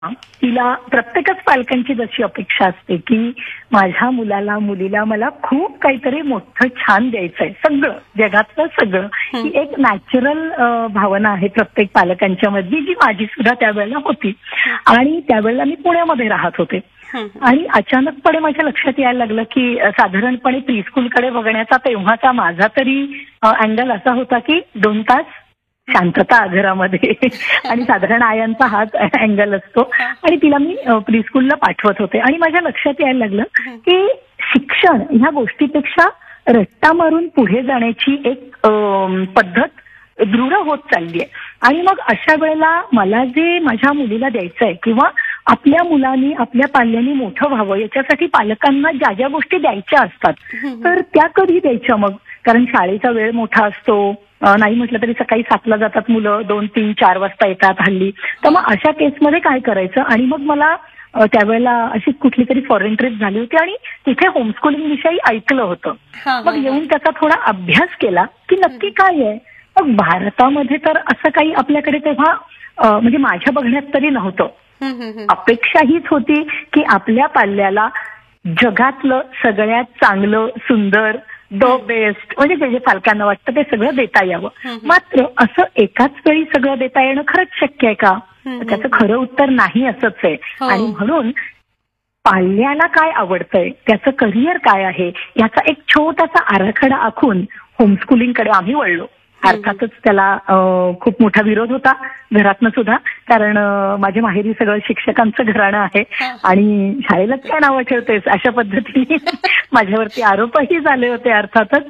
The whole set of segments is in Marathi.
तिला प्रत्येकच पालकांची जशी अपेक्षा असते की माझ्या मुलाला मुलीला मला खूप काहीतरी मोठं छान द्यायचंय, सगळं जगातलं सगळं, ही एक नॅचरल भावना आहे प्रत्येक पालकांच्या मध्ये, जी माझी सुद्धा त्यावेळेला होती. आणि त्यावेळेला मी पुण्यामध्ये राहत होते आणि अचानकपणे माझ्या लक्षात यायला लागलं की साधारणपणे प्रीस्कूलकडे बघण्याचा तेव्हाचा माझा तरी अँगल असा होता की 2 तास शांतता घरामध्ये आणि साधारण आयांचा हाच अँगल असतो. आणि तिला मी प्रीस्कूलला पाठवत होते आणि माझ्या लक्षात यायला लागलं की शिक्षण ह्या गोष्टीपेक्षा रट्टा मारून पुढे जाण्याची एक पद्धत दृढ होत चालली आहे. आणि मग अशा वेळेला मला जे माझ्या मुलीला द्यायचंय किंवा आपल्या मुलांनी आपल्या पाल्यांनी मोठं व्हावं याच्यासाठी पालकांना ज्या ज्या गोष्टी द्यायच्या असतात तर त्या कधी द्यायच्या मग, कारण शाळेचा वेळ मोठा असतो, नाही म्हटलं तरी सकाळी 7ला जातात मुलं, 2, 3, 4 वाजता येतात हल्ली. तर मग अशा केसमध्ये काय करायचं. आणि मग मला त्यावेळेला अशी कुठली तरी फॉरेन ट्रिप झाली होती आणि तिथे होमस्कूलिंग विषयी ऐकलं होतं. मग येऊन त्याचा थोडा अभ्यास केला की नक्की काय आहे. मग भारतामध्ये तर असं काही आपल्याकडे तेव्हा म्हणजे माझ्या बघण्यात तरी नव्हतं. अपेक्षा हीच होती की आपल्या पाल्याला जगातलं सगळ्यात चांगलं, सुंदर, द बेस्ट, म्हणजे जे जे पालकांना वाटतं ते सगळं देता यावं. मात्र असं एकाच वेळी सगळं देता येणं खरंच शक्य आहे का. त्याचं खरं उत्तर नाही असंच आहे. आणि म्हणून पाल्याला काय आवडतंय, त्याचं करिअर काय आहे याचा एक छोटासा आराखडा आखून होमस्कूलिंगकडे आम्ही वळलो. अर्थातच त्याला खूप मोठा विरोध होता घरातनं सुद्धा, कारण माझ्या माहेरी सगळं शिक्षकांचं घराणं आहे आणि शाळेलाच काय नावं ठेवतेस अशा पद्धतीने माझ्यावरती आरोपही झाले होते अर्थातच.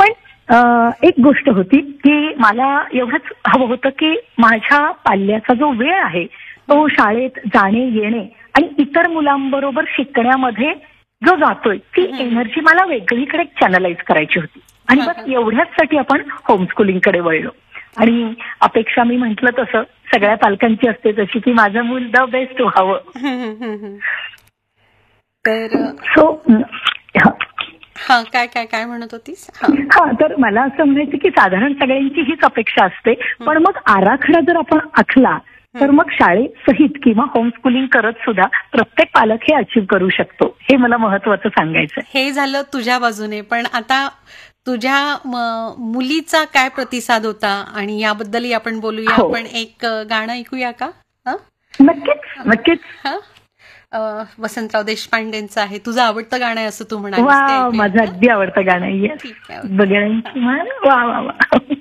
पण एक गोष्ट होती की मला एवढंच हवं होतं की माझ्या पाल्याचा जो वेळ आहे तो शाळेत जाणे येणे आणि इतर मुलांबरोबर शिकण्यामध्ये जो जातोय ती एनर्जी मला वेगळीकडे चॅनलाइज करायची होती. आणि बस एवढ्याचसाठी आपण होमस्कूलिंगकडे वळलो. आणि अपेक्षा मी म्हटलं तसं सगळ्या पालकांची असते तशी की माझं मूल द बेस्ट व्हावं. तर सो काय काय काय म्हणत होतीस. तर मला असं म्हणायचं की साधारण सगळ्यांची हीच अपेक्षा असते. पण मग आराखडा जर आपण आखला तर मग शाळेसहित किंवा होमस्कूलिंग करत सुद्धा प्रत्येक पालक हे अचीव्ह करू शकतो. हे मला महत्वाचं सांगायचं. हे झालं तुझ्या बाजूने, पण आता तुझ्या मुलीचा काय प्रतिसाद होता आणि याबद्दलही आपण बोलूया. आपण एक गाणं ऐकूया का. नक्कीच नक्कीच. वसंतराव देशपांडेंचं आहे. तुझं आवडतं गाणं आहे असं तू म्हणालीस. माझं अगदी आवडतं गाणं आहे. बघायची वा वा वा.